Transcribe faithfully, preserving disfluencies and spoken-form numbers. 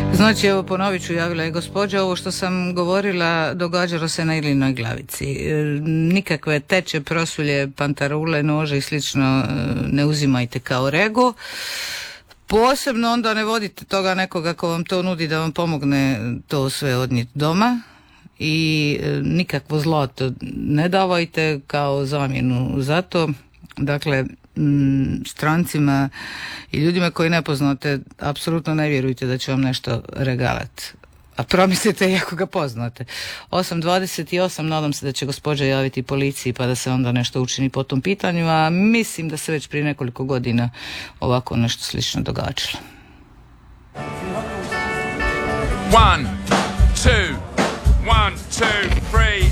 Znači, evo ponovit ću, javila je gospođa, ovo što sam govorila događalo se na Ilinoj glavici. Nikakve teče, prosulje, pantarule, nože i slično ne uzimajte kao rego. Posebno onda ne vodite toga nekoga ko vam to nudi da vam pomogne to sve odnijeti doma i nikakvo zlato ne davajte kao zamjenu za to. Dakle, strancima i ljudima koji ne poznate apsolutno ne vjerujte da će vam nešto regalati, a promislite i ako ga poznate. osam dvadeset osam, nadam se da će gospođa javiti policiji pa da se onda nešto učini po tom pitanju, a mislim da se već prije nekoliko godina ovako nešto slično događalo. One, two, one, two, three.